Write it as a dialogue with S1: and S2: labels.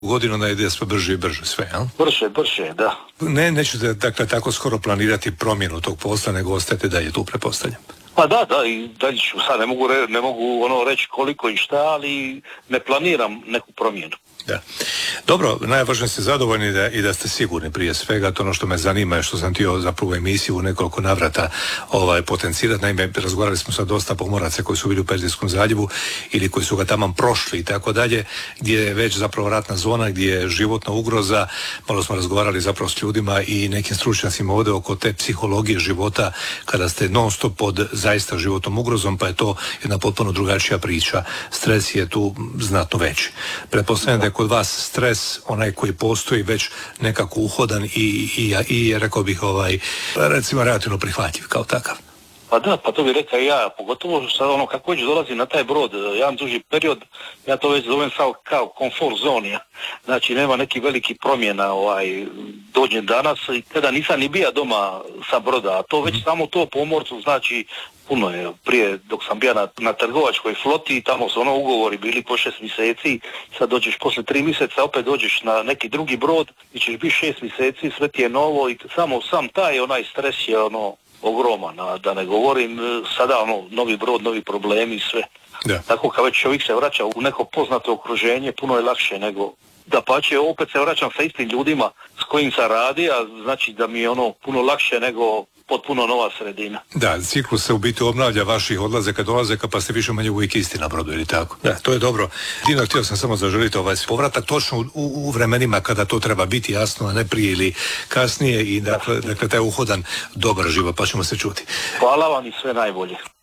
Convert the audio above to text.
S1: godinu da ide sve brže i brže sve, jel?
S2: Brže, da.
S1: Nećete, dakle, tako skoro planirati promjenu tog posla, nego ostajete dalje tu, pretpostavljam.
S2: Pa da, i dalje ću, sad ne mogu reći koliko i šta, ali ne planiram neku promjenu.
S1: Da. Dobro, najvažnije ste zadovoljni i da ste sigurni prije svega. To ono što me zanima je što sam htio zapravo emisiju u nekoliko navrata potencirati. Naime, razgovarali smo sa dosta pomoraca koji su bili u Perzijskom zaljevu ili koji su ga tamo prošli i tako dalje, gdje je već zapravo ratna zona, gdje je životna ugroza. Malo smo razgovarali zapravo s ljudima i nekim stručnjacima ovdje oko te psihologije života kada ste non stop pod zaista životnom ugrozom, pa je to jedna potpuno drugačija priča. Stres je tu znatno veći. Pretpostavljam da je kod vas stres, onaj koji postoji, već nekako uhodan i rekao bih recimo relativno prihvatljiv kao takav.
S2: Pa da, pa to bih rekao i ja, pogotovo što kako već dolazi na taj brod, jedan duži period, ja to već zovem kao komfort zoni, znači nema nekih velikih promjena, dođem danas i tada nisam ni bija doma sa broda, a to već samo to pomorcu znači puno je. Prije dok sam bio na trgovačkoj floti, tamo su ugovori bili po 6 mjeseci, sad dođeš posle 3 mjeseca, opet dođeš na neki drugi brod i ćeš biti 6 mjeseci, sve ti je novo i sam taj stres je ogroman, a da ne govorim sada novi brod, novi problemi i sve.
S1: Da.
S2: Tako kad već čovjek se vraća u neko poznato okruženje, puno je lakše nego dapače, opet se vraćam sa istim ljudima s kojim sam radi, a znači da mi je puno lakše nego potpuno nova sredina. Da,
S1: ciklus se u biti obnavlja vaših odlazaka, dolazaka, pa ste više manje uvijek isti na brodu, ili tako? Da, to je dobro. Dino, htio sam samo zaželiti povratak točno u vremenima kada to treba biti jasno, a ne prije ili kasnije i dakle taj uhodan dobar život, pa ćemo se čuti.
S2: Hvala vam i sve najbolje.